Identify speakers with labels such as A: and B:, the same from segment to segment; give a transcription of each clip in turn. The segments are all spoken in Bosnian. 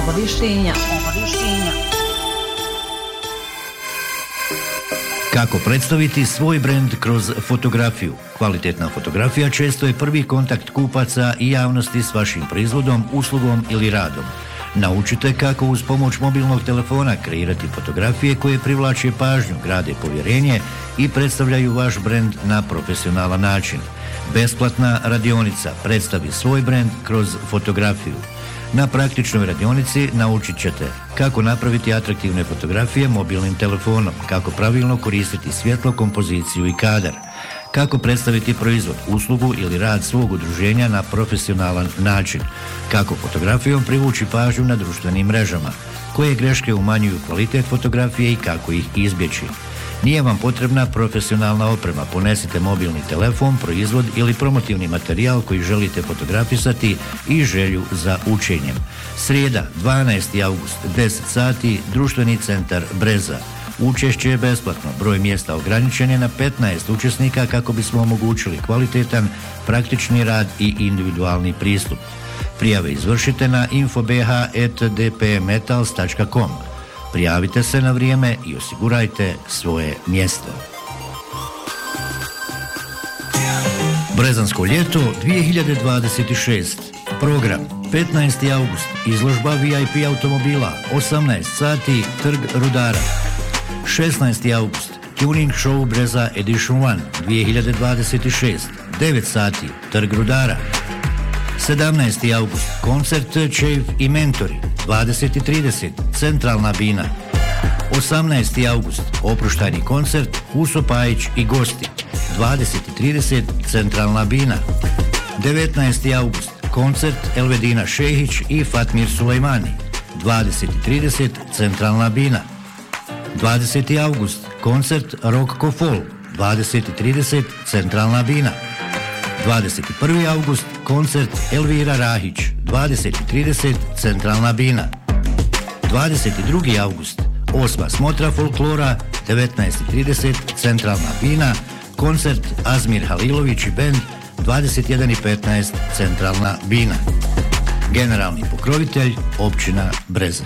A: Obavještenja.
B: Kako predstaviti svoj brend kroz fotografiju? Kvalitetna fotografija često je prvi kontakt kupaca i javnosti s vašim proizvodom, uslugom ili radom. Naučite kako uz pomoć mobilnog telefona kreirati fotografije koje privlače pažnju, grade povjerenje i predstavljaju vaš brend na profesionalan način. Besplatna radionica Predstavi svoj brend kroz fotografiju. Na praktičnoj radionici naučit ćete kako napraviti atraktivne fotografije mobilnim telefonom, kako pravilno koristiti svjetlo, kompoziciju i kadar, kako predstaviti proizvod, uslugu ili rad svog udruženja na profesionalan način, kako fotografijom privući pažnju na društvenim mrežama, koje greške umanjuju kvalitet fotografije i kako ih izbjeći. Nije vam potrebna profesionalna oprema, ponesite mobilni telefon, proizvod ili promotivni materijal koji želite fotografisati i želju za učenjem. Srijeda, 12. august, 10 sati, Društveni centar Breza. Učešće je besplatno, broj mjesta ograničen je na 15 učesnika kako bismo omogućili kvalitetan, praktični rad i individualni pristup. Prijave izvršite na infobh@dpmetals.com. Prijavite se na vrijeme i osigurajte svoje mjesto. Brezansko ljeto 2026. Program 15. august, izložba VIP automobila, 18 sati, Trg Rudara. 16. august, Tuning Show Breza Edition 1 2026, 9 sati, Trg Rudara. 17. august, koncert Čeif i Mentori, 20:30, Centralna Bina. 18. august, oproštajni koncert Huso Pajić i gosti, 20:30, Centralna Bina. 19. august, koncert Elvedina Šehić i Fatmir Sulejmani, 20:30, Centralna Bina. 20. august, koncert Rock Kofol, 20:30, Centralna Bina. 21. august, koncert Elvira Rahić, 20:30, Centralna Bina. 22. august, 8. smotra folklora, 19:30, Centralna Bina, koncert Azmir Halilović i bend, 21:15, Centralna Bina. Generalni pokrovitelj, općina Breza.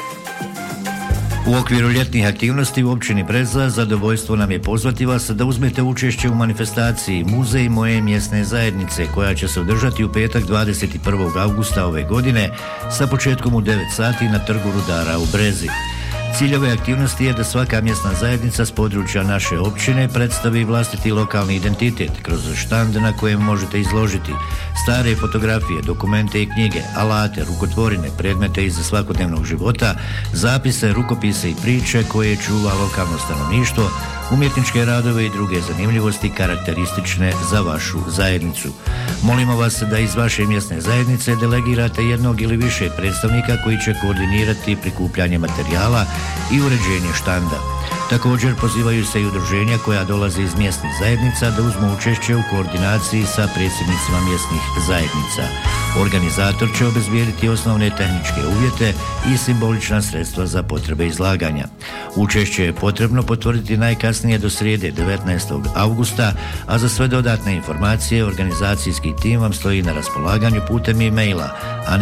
B: U okviru ljetnih aktivnosti u općini Breza zadovoljstvo nam je pozvati vas da uzmete učešće u manifestaciji Muzej moje mjesne zajednice koja će se održati u petak 21. augusta ove godine sa početkom u 9 sati na Trgu Rudara u Brezi. Cilj ove aktivnosti je da svaka mjesna zajednica s područja naše općine predstavi vlastiti lokalni identitet kroz štand na kojem možete izložiti stare fotografije, dokumente i knjige, alate, rukotvorine, predmete iz svakodnevnog života, zapise, rukopise i priče koje čuva lokalno stanovništvo, umjetničke radove i druge zanimljivosti karakteristične za vašu zajednicu. Molimo vas da iz vaše mjesne zajednice delegirate jednog ili više predstavnika koji će koordinirati prikupljanje materijala i uređenje štanda. Također pozivaju se i udruženja koja dolaze iz mjesnih zajednica da uzmu učešće u koordinaciji sa predsjednicima mjesnih zajednica. Organizator će obezbijediti osnovne tehničke uvjete i simbolična sredstva za potrebe izlaganja. Učešće je potrebno potvrditi najkasnije do srijede 19. augusta, a za sve dodatne informacije organizacijski tim vam stoji na raspolaganju putem e-maila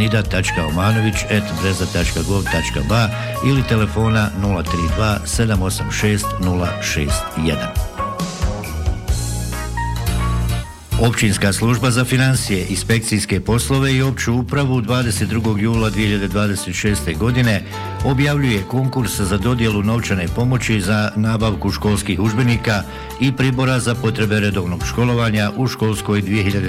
B: anida.omanović@breza.gov.ba ili telefona 032 786 061. Općinska služba za financije, inspekcijske poslove i opću upravu 22. jula 2026. godine objavljuje konkurs za dodjelu novčane pomoći za nabavku školskih udžbenika i pribora za potrebe redovnog školovanja u školskoj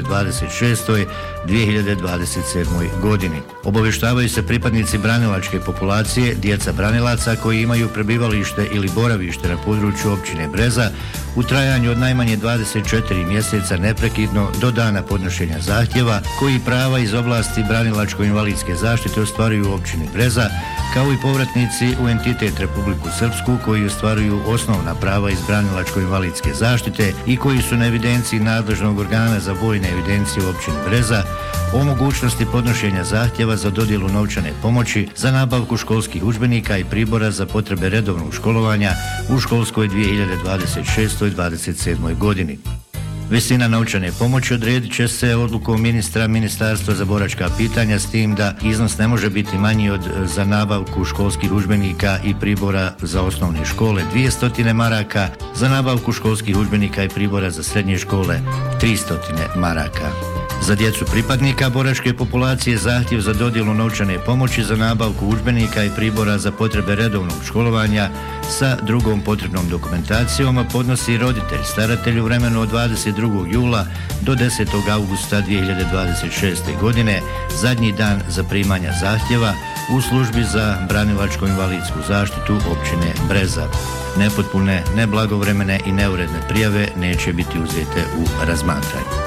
B: 2026-2027. godini. Obavještavaju se pripadnici branilačke populacije, djeca branilaca koji imaju prebivalište ili boravište na području općine Breza u trajanju od najmanje 24 mjeseca neprekidno do dana podnošenja zahtjeva, koji prava iz oblasti branilačko-invalidske zaštite ostvaruju u općini Breza, kao i povratnici u entitet Republiku Srpsku koji ostvaruju osnovna prava iz branilačko-invalidske zaštite i koji su na evidenciji nadležnog organa za vojne evidencije u općini Breza o mogućnosti podnošenja zahtjeva za dodjelu novčane pomoći za nabavku školskih udžbenika i pribora za potrebe redovnog školovanja u školskoj 2026-2027. godini. Visina novčane pomoći odredit će se odlukom Ministarstva za boračka pitanja, s tim da iznos ne može biti manji od za nabavku školskih udžbenika i pribora za osnovne škole 200 maraka, za nabavku školskih udžbenika i pribora za srednje škole 300 maraka. Za djecu pripadnika boračke populacije zahtjev za dodjelu novčane pomoći za nabavku udžbenika i pribora za potrebe redovnog školovanja sa drugom potrebnom dokumentacijom podnosi roditelj staratelj u vremenu od 22. jula do 10. augusta 2026. godine, zadnji dan zaprimanja zahtjeva u službi za branilačko-invalidsku zaštitu općine Breza. Nepotpune, neblagovremene i neuredne prijave neće biti uzete u razmatranje.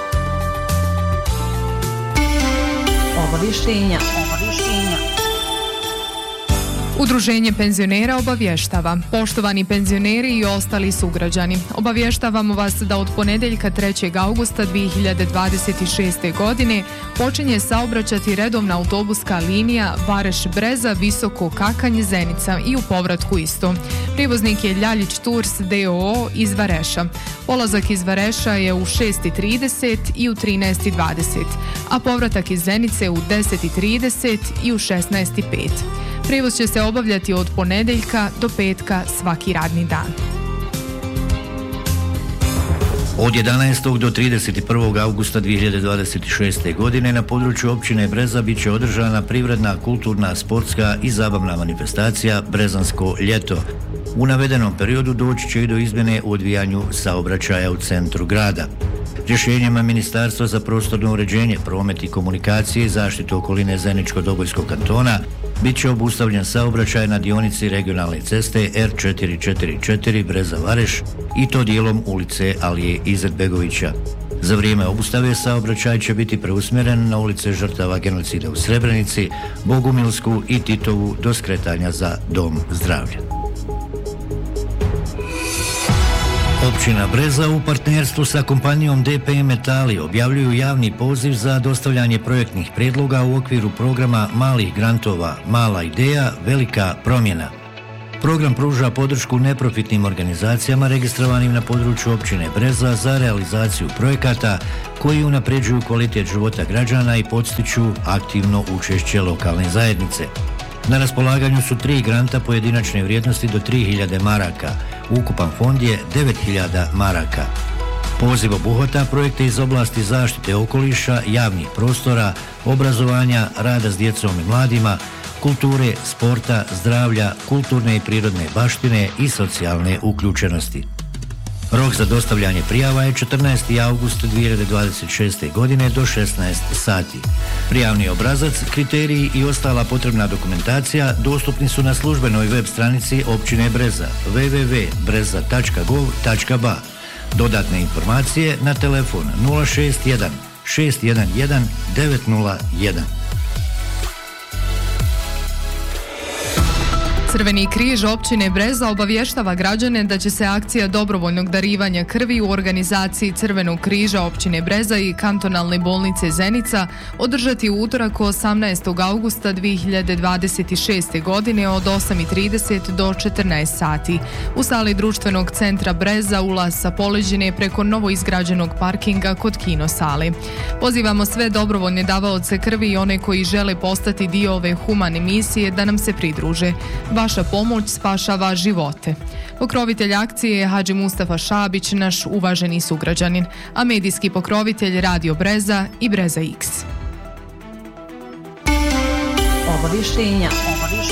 A: Obavještenja. Udruženje penzionera obavještava. Poštovani penzioneri i ostali sugrađani, obavještavamo vas da od ponedjeljka 3. augusta 2026. godine počinje saobraćati redovna autobuska linija Vareš-Breza, Visoko Kakanj-Zenica i u povratku isto. Prijevoznik je Ljaljić Tours d.o.o. iz Vareša. Polazak iz Vareša je u 6:30 i u 13:20, a povratak iz Zenice u 10:30 i u 16:05. Prijevoz će se obavljati od ponedjeljka do petka svaki radni dan.
B: Od 11. do 31. augusta 2026. godine na području općine Breza bit će održana privredna, kulturna, sportska i zabavna manifestacija Brezansko ljeto. U navedenom periodu doći će i do izmjene u odvijanju saobraćaja u centru grada. Rješenjima Ministarstva za prostorno uređenje, promet i komunikacije i zaštitu okoline Zeničko-Dobojskog kantona bit će obustavljen saobraćaj na dionici regionalne ceste R444 Breza-Vareš i to dijelom ulice Alije Izetbegovića. Za vrijeme obustave saobraćaj će biti preusmjeren na ulice žrtava genocida u Srebrenici, Bogumilsku i Titovu do skretanja za Dom zdravlja. Općina Breza u partnerstvu sa kompanijom DPM Metali objavljuju javni poziv za dostavljanje projektnih prijedloga u okviru programa malih grantova Mala ideja, velika promjena. Program pruža podršku neprofitnim organizacijama registrovanim na području općine Breza za realizaciju projekata koji unapređuju kvalitet života građana i podstiču aktivno učešće lokalne zajednice. Na raspolaganju su 3 granta pojedinačne vrijednosti do 3000 maraka. Ukupan fond je 9000 maraka. Poziv obuhvata projekte iz oblasti zaštite okoliša, javnih prostora, obrazovanja, rada s djecom i mladima, kulture, sporta, zdravlja, kulturne i prirodne baštine i socijalne uključenosti. Rok za dostavljanje prijava je 14. august 2026. godine do 16 sati. Prijavni obrazac, kriteriji i ostala potrebna dokumentacija dostupni su na službenoj web stranici općine Breza www.breza.gov.ba. Dodatne informacije na telefon 061 611 901.
A: Crveni križ općine Breza obavještava građane da će se akcija dobrovoljnog darivanja krvi u organizaciji Crvenog križa općine Breza i kantonalne bolnice Zenica održati u utorak 18. augusta 2026. godine od 8:30 do 14 sati u sali društvenog centra Breza, ulaz sa Poleđine preko novoizgrađenog parkinga kod kino sale. Pozivamo sve dobrovoljne davaoce krvi i one koji žele postati dio ove humane misije da nam se pridruže. Vaša pomoć spašava živote. Pokrovitelj akcije je Hadži Mustafa Šabić, naš uvaženi sugrađanin, a medijski pokrovitelj Radio Breza i Breza X. Obavještenja.